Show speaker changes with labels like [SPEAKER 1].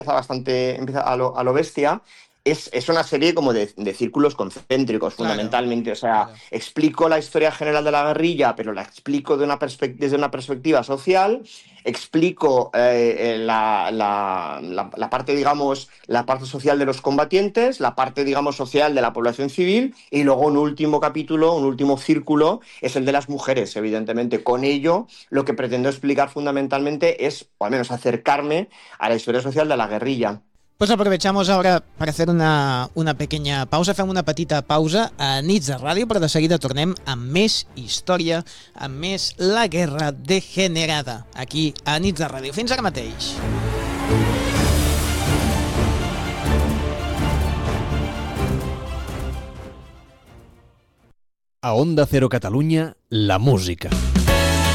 [SPEAKER 1] empieza a lo bestia. Es una serie como de círculos concéntricos,
[SPEAKER 2] Claro,
[SPEAKER 1] fundamentalmente. O sea,
[SPEAKER 2] claro.
[SPEAKER 1] explico la historia general de la guerrilla, pero la explico desde una perspectiva social. Explico la parte, digamos, la parte social de los combatientes, la parte, digamos, social de la población civil, y luego un último capítulo, un último círculo, es el de las mujeres, evidentemente. Con ello, lo que pretendo explicar fundamentalmente es, o al menos acercarme a la historia social de la guerrilla.
[SPEAKER 2] Pues aprovechamos ahora para hacer una pequeña pausa, fem una petita pausa a Nits de Ràdio, però de seguida tornem amb més història, amb més La Guerra Degenerada, aquí a Nits de Ràdio. Fins ara mateix.
[SPEAKER 3] A Onda Cero Catalunya, la música.